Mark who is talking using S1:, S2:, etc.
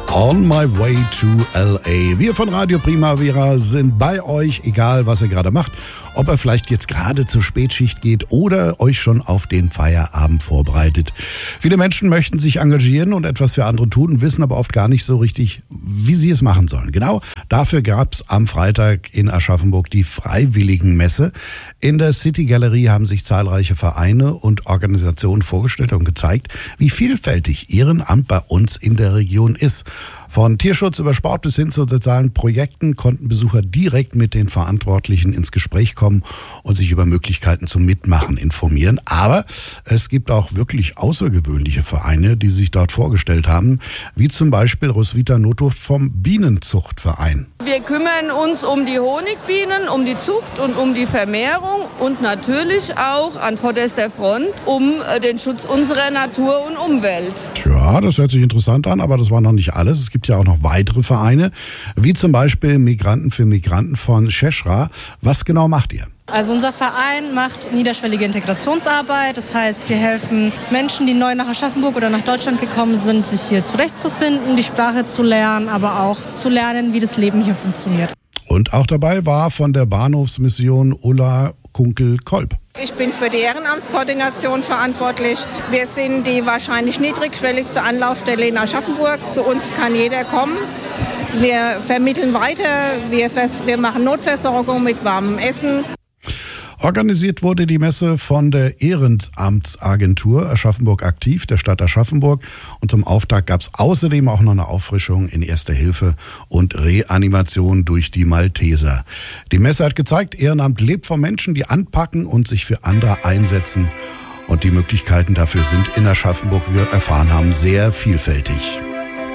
S1: On my way to LA. Wir von Radio Primavera sind bei euch, egal was ihr gerade macht. Ob ihr vielleicht jetzt gerade zur Spätschicht geht oder euch schon auf den Feierabend vorbereitet. Viele Menschen möchten sich engagieren und etwas für andere tun, wissen aber oft gar nicht so richtig, wie sie es machen sollen. Genau dafür gab es am Freitag in Aschaffenburg die Freiwilligenmesse. In der City Galerie haben sich zahlreiche Vereine und Organisationen vorgestellt und gezeigt, wie vielfältig Ehrenamt bei uns in der Region ist. Von Tierschutz über Sport bis hin zu sozialen Projekten konnten Besucher direkt mit den Verantwortlichen ins Gespräch kommen und sich über Möglichkeiten zum Mitmachen informieren. Aber es gibt auch wirklich außergewöhnliche Vereine, die sich dort vorgestellt haben, wie zum Beispiel Roswitha Notdurft vom Bienenzuchtverein.
S2: Wir kümmern uns um die Honigbienen, um die Zucht und um die Vermehrung und natürlich auch an vorderster Front um den Schutz unserer Natur und Umwelt.
S1: Tja, das hört sich interessant an, aber das war noch nicht alles. Es gibt ja auch noch weitere Vereine, wie zum Beispiel Migranten für Migranten von Scheschra. Was genau macht ihr?
S3: Also unser Verein macht niederschwellige Integrationsarbeit. Das heißt, wir helfen Menschen, die neu nach Aschaffenburg oder nach Deutschland gekommen sind, sich hier zurechtzufinden, die Sprache zu lernen, aber auch zu lernen, wie das Leben hier funktioniert.
S1: Und auch dabei war von der Bahnhofsmission Ulla Kunkel-Kolb.
S4: Ich bin für die Ehrenamtskoordination verantwortlich. Wir sind die wahrscheinlich niedrigschwelligste Anlaufstelle in Aschaffenburg. Zu uns kann jeder kommen. Wir vermitteln weiter, wir machen Notversorgung mit warmem Essen.
S1: Organisiert wurde die Messe von der Ehrenamtsagentur Aschaffenburg aktiv, der Stadt Aschaffenburg. Und zum Auftakt gab es außerdem auch noch eine Auffrischung in Erster Hilfe und Reanimation durch die Malteser. Die Messe hat gezeigt, Ehrenamt lebt von Menschen, die anpacken und sich für andere einsetzen. Und die Möglichkeiten dafür sind in Aschaffenburg, wie wir erfahren haben, sehr vielfältig.